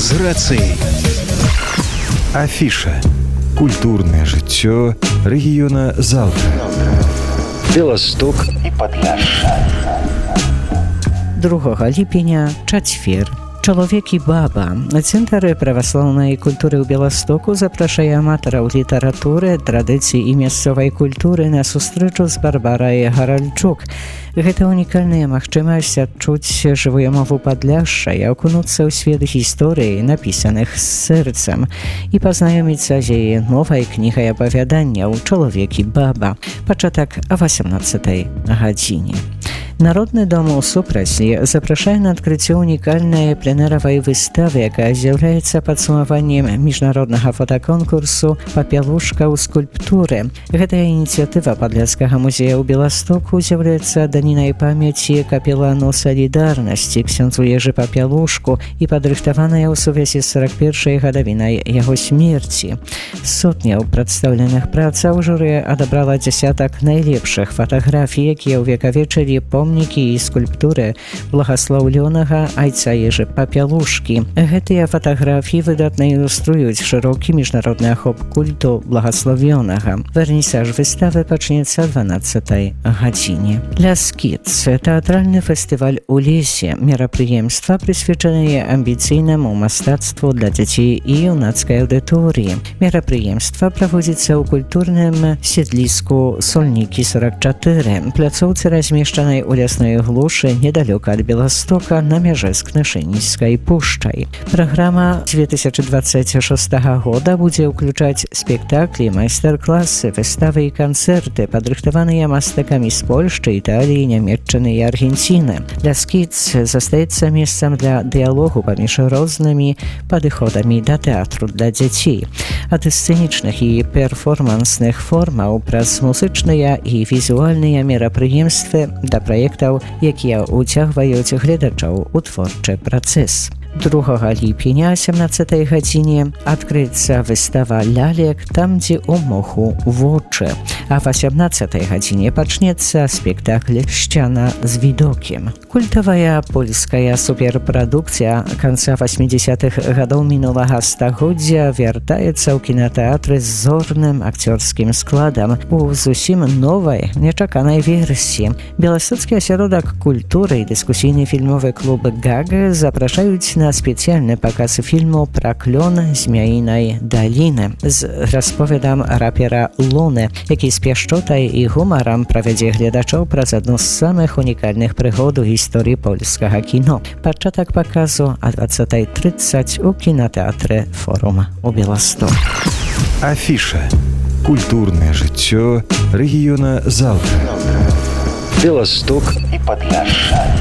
з рацыяй. Афіша. Культурнае жыццё рэгіёна заўтра. Беласток і Падляшша. 2 ліпеня, чацвер. Чалавек і баба. Цэнтр праваслаўнай культуры ў Беластоку запрашае аматараў літаратуры, традыцый і мясцовай культуры на сустрэчу з Барбарай Гаральчук. Гэта унікальная магчымасць адчуць жывую мову Падляшша і акунуцца ў свет гісторыі, напісаных з сэрцам, і пазнаёміцца з яе новай кнігай апавяданняў «Чалавек і баба». Пачатак о 18 гадзіне. Народны дом у Супрасе запрашае на адкрыццё унікальнай пленэравай выставы, якая з'яўляецца падсумаваннем міжнароднага фотаконкурсу «Папялушка ў скульптуры». Гэтая ініцыятыва Падляшскага музея ў Беластоку з'яўляецца данінай памяці капелану салідарнасці ксёндзу Ежы Папялушку і падрыхтаваная ў сувязі з 41-й гадавінай яго смерці. Сотняў прадстаўленых працаў журы адабрала дзясятак найлепшых фатаграфій, якія ўвекавечылі помнікі і скульптуры благаслаўлёнага айца Ежы Папялушкі. Гэтыя фатаграфіі выдатна ілюструюць шырокі міжнародны ахоп культу благаславёнага. Вернісаж выставы пачнецца о 12 гадзіне. «Ляскіц» – тэатральны фестываль у лесе, мерапрыемства, прысвечанае амбіцыйнаму мастацтву для дзяцей і юнацкай аўдыторыі. Мерапрыемства праводзіцца ў культурным седліску Сольнікі 44, пляцоўцы, размешчанай у лясной глушы недалёка ад Беластока на мяжы з Кнышыніцкай пушчай. Праграма 2026 года будзе ўключаць спектаклі, майстар-класы, выставы і канцэрты, падрыхтаваныя мастакамі з Польшчы, Італіі, Нямецчыны і Аргенціны. «Ляскіц» застаецца месцам для дыялогу паміж рознымі падыходамі да тэатру для дзяцей. Ад сцэнічных і перформансных формаў праз музычныя і візуальныя мерапрыемствы да праектаў, якія ўцягваюць гледачоў у творчы працэс. 2 ліпеня о 17 гадзіне адкрыецца выстава лялек «Там, дзе у моху вочы». А в 18 гадзіне пачнецца спектакль «Шчана з відокім». Культавая польская суперпрадукцыя канца 80-х гадоў мінулага стагоддзя вяртаецца ў кінатэатры з зорным акцёрскім складам у зусім новай, нечаканай версіі. Беластоцкі асяродак культуры і дыскусійны фільмовы клуб «Гага» запрашаюць на спецыяльны паказ фільму пра клён Змяінай даліны з расповедам рапера Луны, які з пяшчотай і гумарам правядзе гледачоў праз адну з самых унікальных прыгод у гісторыі польскага кіно. Пачатак паказу о 20:30 у кінатэатры «Форум» у Беластоку. Афіша. Культурнае жыццё рэгіёна заўтра. Беласток і Падляшша.